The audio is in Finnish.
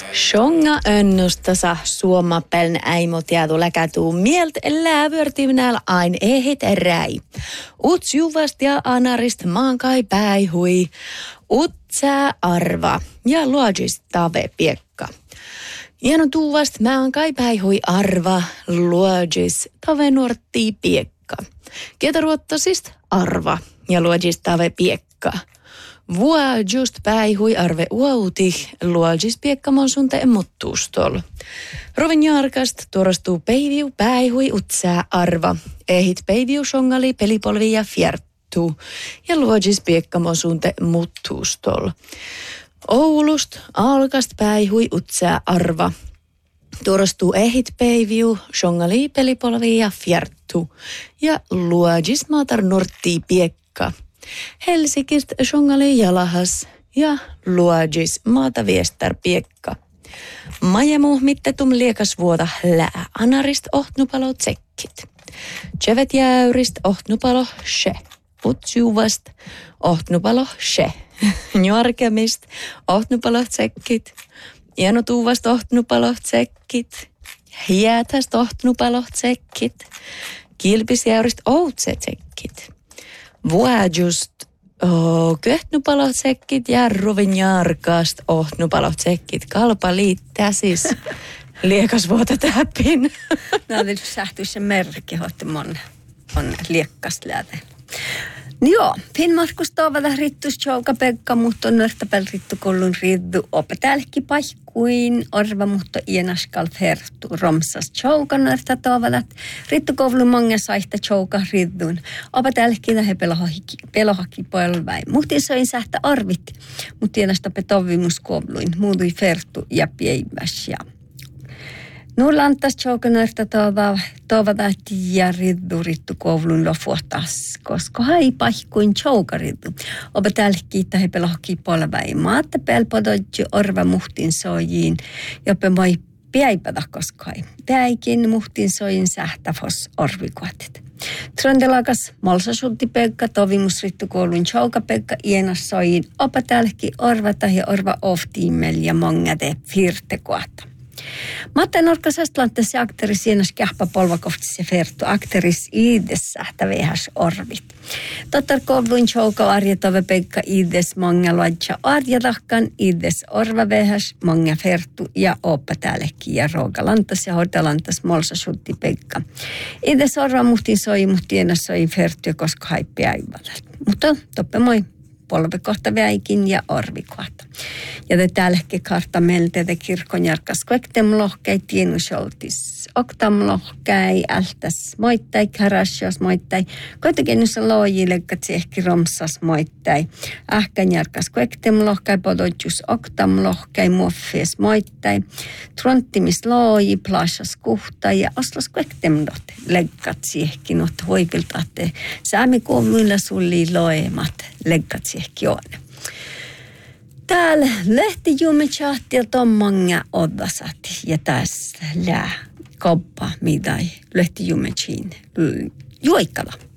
Sjunga önnustasa suomapeln äimot jäätu läkätuu mielt lävörtimnäl ain ehit räi. Uts juvast ja anarist maankai päihui. Utsää arva ja luojist tave piekka. Jano tuuvast maankai päihui arva luojis tave nuorttii piekka. Ketä ruottasist arva ja luojist tave piekka. Vuo just päihui arve uauti, luojis piekkamon sunte muttustol. Rovin jarkast tuorastuu päiviu päihui utsää arva. Ehit päiviu songali pelipolvi ja fjerttu. Ja luojis piekkamon sunte muttustol. Oulust alkast päihui utsää arva. Tuorastuu ehit päiviu songali pelipolvi ja fjerttu. Ja luojis maatar norttii piekka. Helsingistä songali jalahas ja luojis maata viestar piekka. Majemu mittetum liekas vuota lää anarist ohtnupalo tsekkit. Tsevet jäyrist ohtnupalo she. Utsjuvast ohtnupalo she. Njuarkemist ohtnupalo tsekkit. Janotuvast ohtnupalo tsekkit. Jäätäst ohtnupalo tsekkit. Kilpisjäyrist outse tsekkit. Vuojust köhtnupalotsekit ja rovinjarkast ohtnupalotsekit. Kalpa liittää siis liekas vuota täppin. No oli sähtyisen merkki, hoitti on liekkast lääte. Joo, Finnmarkus toivada rittus tjouka pekka, mutta on nörttäpäl rittukollun riddu opetälki paikkuin, orva mutta ienaskal fertu romsas tjouka nörttä toivadat, rittukoulun mange saihta tjouka riddun, opetälki tähe pelohaki polväin, muhtiin soin sähtä arvit, mutta ienasta petovimuskouluin, muutui fertu ja pieiväs ja. Nulantas tjoukanarta toivada ja rittu koulun lofuotas, koska hai paikkuin tjoukariddu. Opetälki tähe pelohki polväin. Maatta pelpododju orva muhtin sojiin, jopa moi piäipätä koskai. Päikin muhtin sojiin sähtäfos orvikuotet. Trondelakas molsasulti pekka, tovimusrittu koulun tjoukapekka, ienas sojiin. Opetälki orva tähe orva oftiimel ja mongade firtekuota. Matta norkkasesta lanttasi akteris ienas kähpä polvakohtis ja fertu. Akteris iidessä vähäs orvit. Tottar kouluin tjouka arjetove pekka iides monga luodja arjetakkan, iides orva vähäs, monga fertu ja oppa täällekin ja ruokalantas ja hoitalantas molsa sutti pekka. Iides orva muhtiin soi, muhtiin ienas soi fertu, koska haippi aivalle. Mutta toppe moi. Polvekohta väikin ja orvikohta. Ja te täälläkin kartta meiltä te kirkonjarkas kuektemlohkei tienusoltis. Oktamlohkei, ältäs moittai, karasjos moittai. Koitakennussa loojilekkat ehkä romsas moittai. Ähkänjarkas kuektemlohkei, pododjus oktamlohkei, muoffies moittai. Tronttimis looji, plasas kuhtai ja oslas kuektemlot. Leggat siehki, not hoiviltaatte. Säämi kouluilla sulli loemat. Leggat siehki on. Täällä lehti jumitsaattia tommange odasat ja tässä lää koppa midai lehti jumitsiin juoikala.